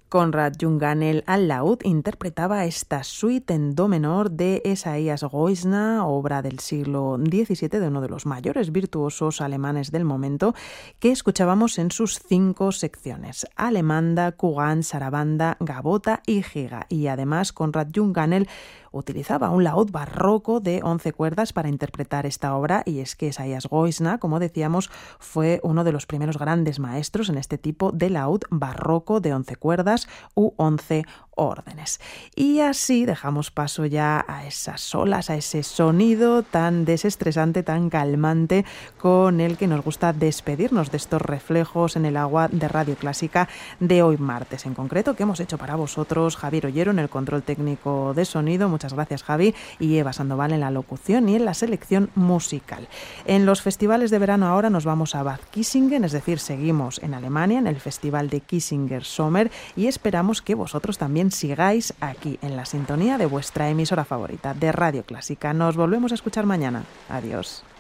Konrad Junganel al laúd interpretaba esta suite en do menor de Esaias Goisna, obra del siglo XVII de uno de los mayores virtuosos alemanes del momento, que escuchábamos en sus 5 secciones: alemanda, Kugan, sarabanda, gabota y giga. Y además Konrad Junganel utilizaba un laúd barroco de 11 cuerdas para interpretar esta obra, y es que Esaias Goisna, como decíamos, fue uno de los primeros grandes maestros en este tipo de laúd barroco de 11 cuerdas u 11 órdenes. Y así dejamos paso ya a esas olas, a ese sonido tan desestresante, tan calmante, con el que nos gusta despedirnos de estos reflejos en el agua de Radio Clásica de hoy martes, en concreto, que hemos hecho para vosotros Javier Ollero en el control técnico de sonido. Muchas gracias, Javi, y Eva Sandoval en la locución y en la selección musical. En los festivales de verano ahora nos vamos a Bad Kissingen, es decir, seguimos en Alemania, en el Festival de Kissinger Sommer, y esperamos que vosotros también sigáis aquí en la sintonía de vuestra emisora favorita de Radio Clásica. Nos volvemos a escuchar mañana. Adiós.